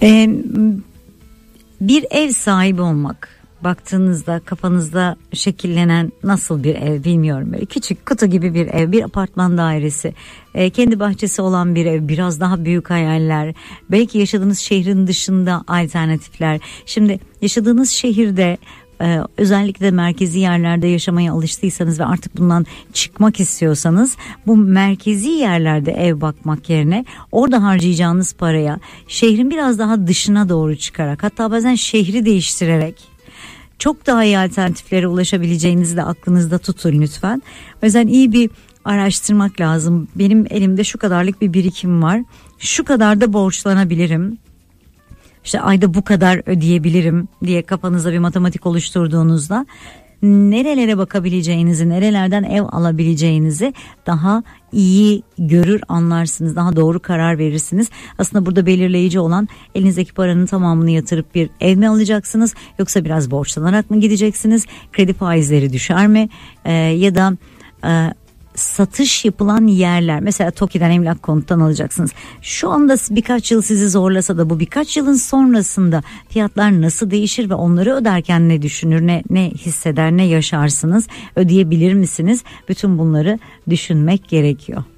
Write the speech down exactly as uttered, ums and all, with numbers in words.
Ee, bir ev sahibi olmak, baktığınızda kafanızda şekillenen nasıl bir ev bilmiyorum. Böyle küçük kutu gibi bir ev, bir apartman dairesi, e, kendi bahçesi olan bir ev, biraz daha büyük hayaller, belki yaşadığınız şehrin dışında alternatifler. Şimdi yaşadığınız şehirde Ee, özellikle merkezi yerlerde yaşamaya alıştıysanız ve artık bundan çıkmak istiyorsanız, bu merkezi yerlerde ev bakmak yerine orada harcayacağınız paraya şehrin biraz daha dışına doğru çıkarak, hatta bazen şehri değiştirerek çok daha iyi alternatiflere ulaşabileceğinizi de aklınızda tutun lütfen. O yüzden iyi bir araştırmak lazım. Benim elimde şu kadarlık bir birikim var, şu kadar da borçlanabilirim, İşte ayda bu kadar ödeyebilirim diye kafanızda bir matematik oluşturduğunuzda nerelere bakabileceğinizi, nerelerden ev alabileceğinizi daha iyi görür, anlarsınız, daha doğru karar verirsiniz. Aslında burada belirleyici olan, elinizdeki paranın tamamını yatırıp bir ev mi alacaksınız, yoksa biraz borçlanarak mı gideceksiniz, kredi faizleri düşer mi, ee, ya da e, satış yapılan yerler, mesela TOKİ'den, Emlak Konut'tan alacaksınız. Şu anda birkaç yıl sizi zorlasa da bu birkaç yılın sonrasında fiyatlar nasıl değişir ve onları öderken ne düşünür, ne, ne hisseder, ne yaşarsınız, ödeyebilir misiniz? Bütün bunları düşünmek gerekiyor.